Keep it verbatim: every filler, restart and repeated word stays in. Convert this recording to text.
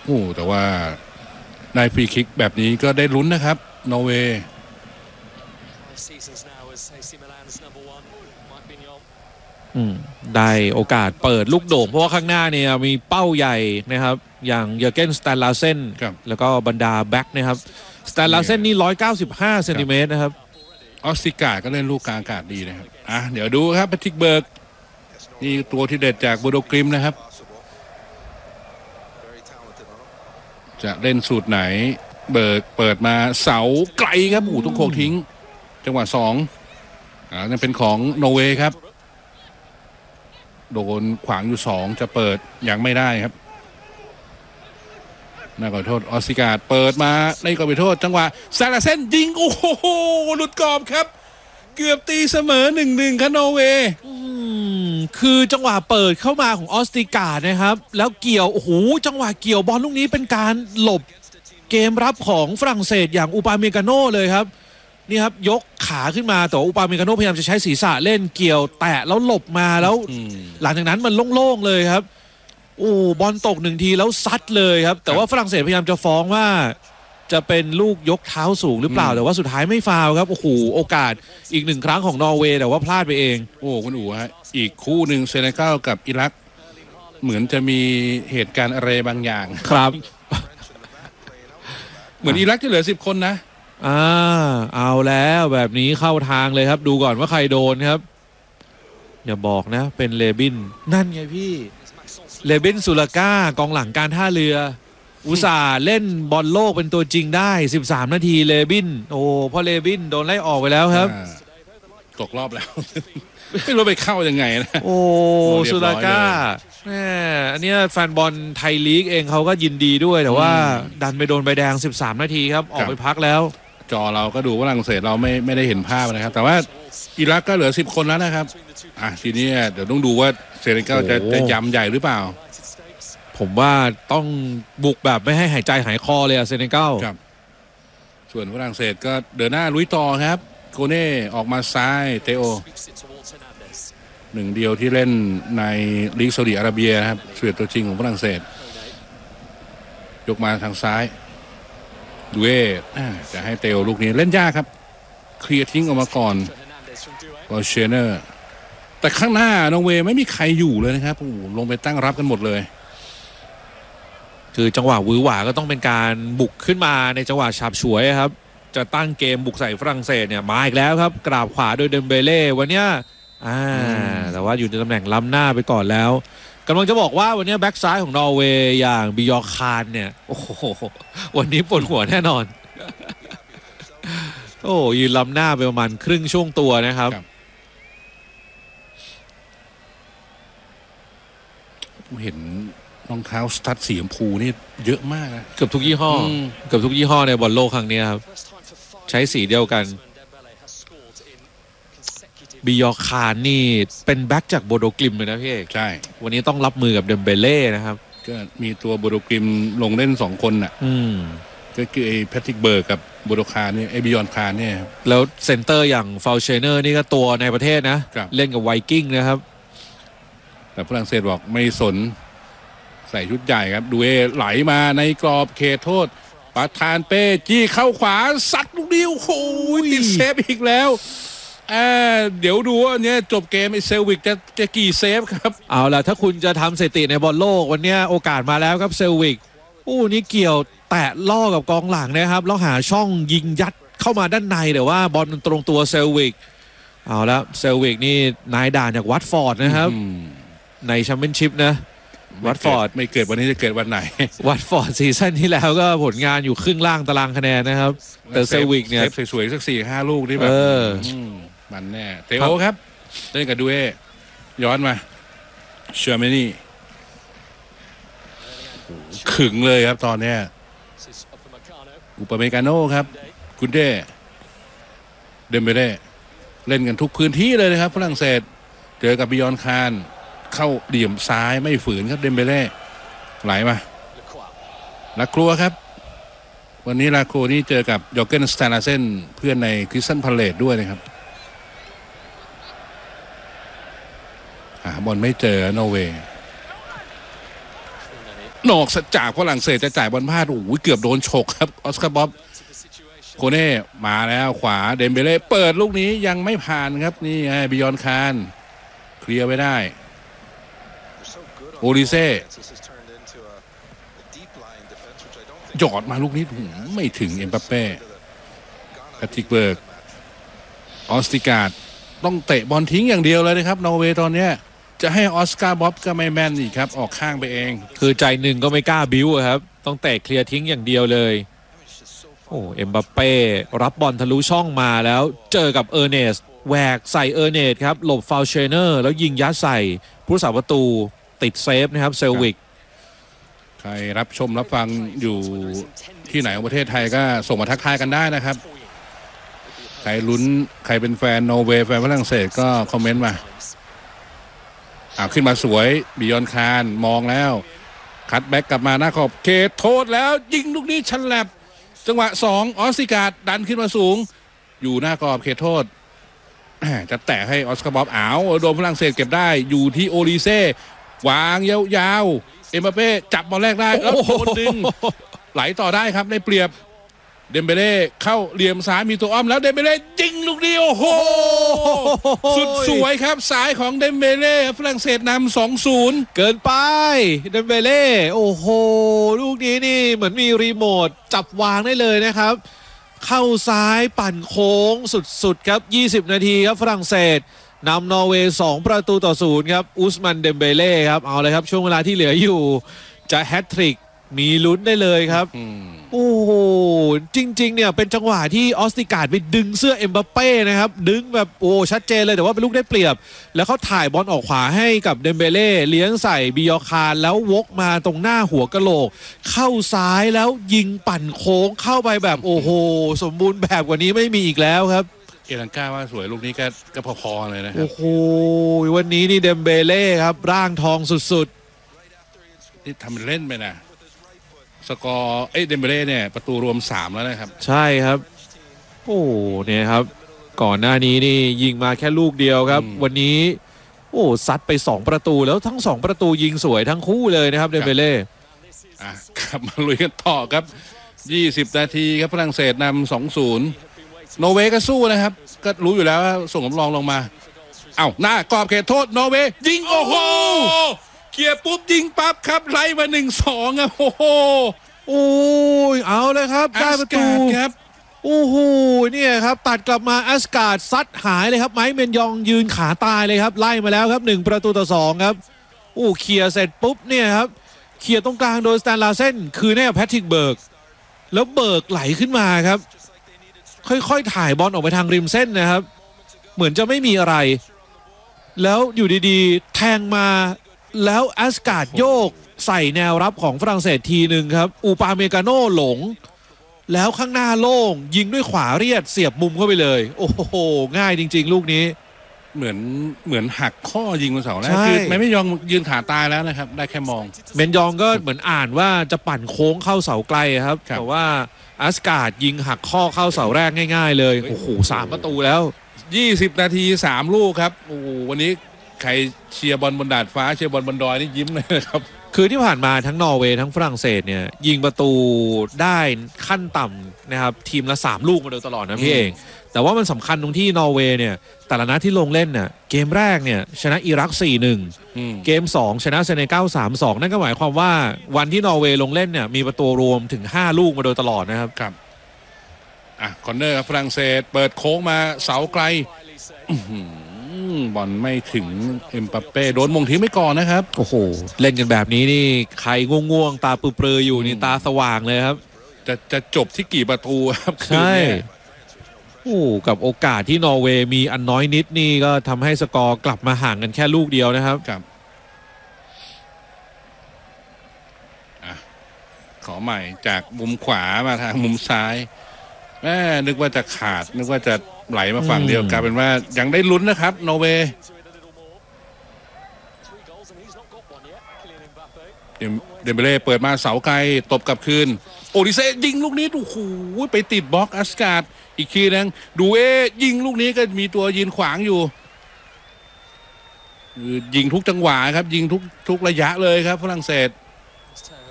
โอ้แต่ว่าได้ฟรีคิกแบบนี้ก็ได้ลุ้นนะครับนอร์เวย์ได้โอกาสเปิดลูกโด่งเพราะว่าข้างหน้าเนี่ยมีเป้าใหญ่นะครับอย่างเยอร์เกนสแตนลาเซนแล้วก็บรรดาแบ็คนะครับสแตนลาเซนนี่หนึ่งร้อยเก้าสิบห้าเซนติเมตรนะครับออสติกาก็เล่นลูกกลางอากาศดีนะครับอ่ะเดี๋ยวดูครับแพทริกเบิร์กนี่ตัวที่เด็ดจากบูโดกริมนะครับจะเล่นสูตรไหนเบิร์กเปิดมาเสาไกลครับอู่ต้องโคกทิ้งจังหวะสองอ่านั่นเป็นของนอร์เวย์ครับโดนขวางอยู่สองจะเปิดยังไม่ได้ครับน่าขอโทษออสติกาเปิดมาได้ก็ไปโทษจังหวะซาลาเซนยิงโอ้โหหลุดกรอบครับเกือบตีเสมอหนึ่งหนึ่งครับนอร์เวย์คือจังหวะเปิดเข้ามาของออสติกานะครับแล้วเกี่ยวโอ้โหจังหวะเกี่ยวบอลลูกนี้เป็นการหลบเกมรับของฝรั่งเศสอย่างอูปาเมกาโน่เลยครับนี่ครับยกขาขึ้นมาแต่อูปาเมกาโน่พยายามจะใช้ศีรษะเล่นเกี่ยวแตะแล้วหลบมาแล้วหลังจากนั้นมันโล่งๆเลยครับโอ้บอลตกหนึ่งทีแล้วซัดเลยครับแต่ว่าฝรั่งเศสพยายามจะฟ้องว่าจะเป็นลูกยกเท้าสูงหรือเปล่าแต่ว่าสุดท้ายไม่ฟาวครับโอ้โหโอกาสอีกหนึ่งครั้งของนอร์เวย์แต่ว่าพลาดไปเองโอ้คุณอู๋ฮะอีกคู่หนึ่งเซเนกัลกับอิรักเหมือนจะมีเหตุการณ์อะไรบางอย่างครับเหมือนอิรักจะเหลือสิบคนนะอ่าเอาแล้วแบบนี้เข้าทางเลยครับดูก่อนว่าใครโดนครับอย่าบอกนะเป็นเลบินนั่นไงพี่เลบินสุลก้ากองหลังการท่าเรืออุตส่าห์เล่นบอลโลกเป็นตัวจริงได้สิบสามนาทีเลบินโอ้พอเลบินโดนไล่ออกไปแล้วครับตกรอบแล้วไม่รู้ไปเข้ายังไงนะโอ้สุลก้าแหมอันนี้แฟนบอลไทยลีกเองเขาก็ยินดีด้วยแต่ว่าดันไปโดนใบแดงสิบสามนาทีครับออกไปพักแล้วจอเราก็ดูว่าฝรั่งเศสเราไม่ไม่ได้เห็นภาพนะครับแต่ว่าอิรักก็เหลือสิบคนแล้วนะครับอ่ะทีนี้เดี๋ยวต้องดูว่าเซเนกัลจะจะยำใหญ่หรือเปล่าผมว่าต้องบุกแบบไม่ให้หายใจหายคอเลยอะเซเนกัลครับส่วนฝรั่งเศสก็เดินหน้าลุยต่อครับโกเน่ออกมาซ้ายเตโอหนึ่งเดียวที่เล่นในลีกซาอุดิอาระเบียนะครับเสือตัวจริงของฝรั่งเศสยกมาทางซ้ายดูเอจะให้เตโอลูกนี้เล่นยากครับเคลียร์ทิ้งออกมาก่อนบอลเชเนอร์แต่ข้างหน้านอร์เวย์ไม่มีใครอยู่เลยนะครับโอ้ลงไปตั้งรับกันหมดเลยคือจังหวะวื้อหวาก็ต้องเป็นการบุกขึ้นมาในจังหวะฉาบฉวยครับจะตั้งเกมบุกใส่ฝรั่งเศสเนี่ยมาอีกแล้วครับกราบขวาโดยเดมเบเล่วันนี้อ่าแต่ว่าอยู่ในตำแหน่งล้ำหน้าไปก่อนแล้วกำลังจะบอกว่าวันนี้แบ็กซ้ายของนอร์เวย์อย่างบิยอคานเนี่ยโอ้โหวันนี้ปวดหัวแน่นอนโอ้ยืนล้ำหน้าไปประมาณครึ่งช่วงตัวนะครับเห็นรองเท้าสตั๊ดสีชมพูนี่เยอะมากนะเกือบทุกยี่ห้อเกือบทุกยี่ห้อในบอลโลกครั้งนี้ครับใช้สีเดียวกันบิยอคานนี่เป็นแบ็กจากโบโดกลิมเลยนะพี่เอกใช่วันนี้ต้องรับมือกับเดมเบเล่นะครับก็มีตัวโบโดกลิมลงเล่นสองคนน่ะก็คือไอ้แพทริกเบิร์กกับโบโดคานเนี่ยไอ้บิยอนคานเนี่ยแล้วเซนเตอร์อย่างฟาวเชเนอร์นี่ก็ตัวในประเทศนะเล่นกับไวกิ้งนะครับแต่ฝรั่งเศสบอกไม่สนใส่ชุดใหญ่ครับดูเอไหลมาในกรอบเขตโทษประธานเป้จี้เข้าขวาซัดลูกเดียวโอ้ยติดเซฟอีกแล้วอ่าเดี๋ยวดูว่าเนี่ยจบเกมไอเซลวิกจะจะกี่เซฟครับเอาล่ะถ้าคุณจะทำสถิติในบอลโลกวันนี้โอกาสมาแล้วครับเซลวิกอู้นี่เกี่ยวแตะล่อกับกองหลังนะครับแล้วหาช่องยิงยัดเข้ามาด้านในแต่ว่าบอลมันตรงตัวเซลวิกเอาละเซลวิกนี่นายด่านจากวัตฟอร์ดนะครับในแชมเปี้ยนชิพนะวัตฟอร์ดไม่เกิดวันนี้จะเกิดวันไหนวัตฟอร์ดซีซั่นที่แล้วก็ผลงานอยู่ครึ่งล่างตารางคะแนนนะครับแต่เซลวิกเนี่ยสวยๆสักสี่ห้าลูกนี่แบบมันแน่เตโอครับเล่นกับดูเอย้อนมาเชอร์เมนี่ขึงเลยครับตอนนี้อุปเมกาโน่ครับกุนเดเดมเบเล่เล่นกันทุกพื้นที่เลยนะครับฝรั่งเศสเจอกับบิยอนคานเข้าเดี่ยมซ้ายไม่ฝืนครับเดมเบเล่ไหลมาลาครัวครับวันนี้ลาครัวนี่เจอกับยอร์เกนสแตนลาเซนเพื่อนในคริสตันพาเลตด้วยนะครับหาบอลไม่เจอนอร์เวย์นอกจากฝรั่งเศสจะจ่ายบอลพลาดโอ้โหเกือบโดนฉกครับออสการ์บ๊อบโคเน่มาแล้วขวาเดมเบเล่เปิดลูกนี้ยังไม่ผ่านครับนี่ไงบิยอนคานเคลียร์ไว้ได้โอลิเซ่หยอดมาลูกนี้ไม่ถึงเอ็มบัปเป้แพทริกเบิร์กออสติการ์ดต้องเตะบอลทิ้งอย่างเดียวเลยนะครับนอร์เวย์ตอนนี้จะให้ออสการ์บ๊อบก็ไม่แม่นอีกครับออกข้างไปเองคือใจหนึ่งก็ไม่กล้าบิ้วครับต้องเตะเคลียร์ทิ้งอย่างเดียวเลยโอ้เอ็มบัปเป้รับบอลทะลุช่องมาแล้วเจอกับเออร์เนสแหวกใส่เออร์เนสครับหลบฟาวเชเนอร์แล้วยิงยัดใส่ผู้รักษาประตูติดเซฟนะครับเซลวิกใครรับชมรับฟังอยู่ที่ไหนของประเทศไทยก็ส่งมาทักทายกันได้นะครับใครลุ้นใครเป็นแฟนนอร์เวย์แฟนฝรั่งเศสก็คอมเมนต์มาอ่าขึ้นมาสวยบิยอนคานมองแล้วคัตแบ็กกลับมาหน้าขอบเขตโทษแล้วยิงลูกนี้ชันแลบจังหวะสองออสติการ์ดดันขึ้นมาสูงอยู่หน้ากรอบเขตโทษจะแตะให้ออสการ์บ๊อบอ้าวโดนฝรั่งเศสเก็บได้อยู่ที่โอลิเซ่วางยาวๆเอ็มบัปเป้จับบอลแรกได้แล้วโดนดึงไหลต่อได้ครับได้เปรียบเดมเบเล่เข้าเหลี่ยมซ้ายมีตัวอ้อมแล้วเดมเบเล่ยิงลูกนี้โอ้โหสุดสวยครับสายของเดมเบเล่ฝรั่งเศสนำ สองศูนย์เกินไปเดมเบเล่โอ้โหลูกนี้นี่เหมือนมีรีโมทจับวางได้เลยนะครับเข้าซ้ายปั่นโค้งสุดๆครับยี่สิบนาทีครับฝรั่งเศสนำนอร์เวย์สองประตูต่อศูนย์ครับอุสมันเดมเบเล่ครับเอาเลยครับช่วงเวลาที่เหลืออยู่จะแฮตทริกมีลุ้นได้เลยครับโอ้โหจริงๆเนี่ยเป็นจังหวะที่ออสติการ์ดไปดึงเสื้อเอ็มบัปเป้นะครับดึงแบบโอ้ชัดเจนเลยแต่ว่าเป็นลูกได้เปรียบแล้วเขาถ่ายบอลออกขวาให้กับเดมเบเล่เลี้ยงใส่บิยอคานแล้ววกมาตรงหน้าหัวกะโหลกเข้าซ้ายแล้วยิงปั่นโค้งเข้าไปแบบโอ้โหสมบูรณ์แบบกว่านี้ไม่มีอีกแล้วครับเอลังกาว่าสวยลูกนี้ก็ก็พอๆเลยนะครับโอ้โหวันนี้นี่เดมเบเล่ครับร่างทองสุดๆนี่ทำเล่นไปนะสกอร์เอ้เดมเบเล่เนี่ยประตูรวมสามแล้วนะครับใช่ครับโอ้เนี่ยครับก่อนหน้านี้นี่ยิงมาแค่ลูกเดียวครับวันนี้โอ้ซัดไปสองประตูแล้วทั้งสองประตูยิงสวยทั้งคู่เลยนะครับเดมเบเล่อ่ะกลับมาลุยกันต่อครับยี่สิบนาทีครับฝรั่งเศสนำ สองศูนย์ นอร์เวย์ก็สู้นะครับก็รู้อยู่แล้วว่าส่งสำรองลงมาเอ้าหน้ากรอบเขตโทษนอร์เวย์ยิงโอ้โหเกียร์ปุ๊บยิงปั๊บครับไล่มาหนึ่งสองครับโอ้โหโอ้ยเอาเลยครับได้ประตูครับโอ้โหเนี่ยครับตัดกลับมาแอสการ์ดซัดหายเลยครับไมค์เมนยองยืนขาตายเลยครับไล่มาแล้วครับหนึ่งประตูต่อสองครับโอ้เคลียร์เสร็จปุ๊บเนี่ยครับเคลียร์ตรงกลางโดยสแตนลาเซนคือแน่แพทริกเบิร์กแล้วเบิร์กไหลขึ้นมาครับค่อยๆถ่ายบอลออกไปทางริมเส้นนะครับเหมือนจะไม่มีอะไรแล้วอยู่ดีๆแทงมาแล้วแอสการ์ดโยกใส่แนวรับของฝรั่งเศสทีหนึ่งครับอูปาเมกาโน่หลงแล้วข้างหน้าโล่งยิงด้วยขวาเรียดเสียบมุมเข้าไปเลยโอ้โหง่ายจริงๆลูกนี้เหมือนเหมือนหักข้อยิงบนเสาแรกคือไม่ไม่ยอมยืนขาตายแล้วนะครับได้แค่มองเมนยองก็เหมือนอ่านว่าจะปั่นโค้งเข้าเสาไกลครับแต่ว่าแอสการ์ดยิงหักข้อเข้าเสาแรกง่ายๆเลยโอ้โหสามประตูแล้วยี่สิบนาทีสามลูกครับโอ้วันนี้ใครเชียร์บอลบนดาดฟ้าเชียร์บอลบนดอยนี่ยิ้มเลยครับคือที่ผ่านมาทั้งนอร์เวย์ทั้งฝรั่งเศสเนี่ยยิงประตูได้ขั้นต่ำนะครับทีมละสามลูกมาโดยตลอดนะพี่เองแต่ว่ามันสำคัญตรงที่นอร์เวย์เนี่ยแต่ละนัดที่ลงเล่นเนี่ยเกมแรกเนี่ยชนะอิรัก สี่หนึ่ง เกมสองชนะเซเนกัล สามสอง นั่นก็หมายความว่าวันที่นอร์เวย์ลงเล่นเนี่ยมีประตูรวมถึงห้าลูกมาโดยตลอดนะครับครับอ่ะคอนเนอร์ฝรั่งเศสเปิดโค้งมาเสาไกลบอลไม่ถึงเอ็มบัปเป้โดนมงทิ้งไม่ก่อนนะครับโอ้โหเล่นกันแบบนี้นี่ใครง่วงๆตาปลือๆอยู่นี่ตาสว่างเลยครับจะจะจบที่กี่ประตูครับใช่โอ้กับโอกาสที่นอร์เวย์มีอันน้อยนิดนี่ก็ทำให้สกอร์กลับมาห่างกันแค่ลูกเดียวนะครับครับขอใหม่จากมุมขวามาทางมุมซ้ายแม่นึกว่าจะขาดนึกว่าจะไหลมาฝั่งเดียวกลายเป็นว่ายังได้ลุ้นนะครับนอร์เวย์เดมเบเล่เปิดมาเสาไกลตบกลับคืนโอลิเซ่ยิงลูกนี้โอ้โหไปติดบล็อกอัสการ์ดอีกทีนึงดูเอยิงลูกนี้ก็มีตัวยืนขวางอยู่ยิงทุกจังหวะครับยิงทุกทุกระยะเลยครับฝรั่งเศส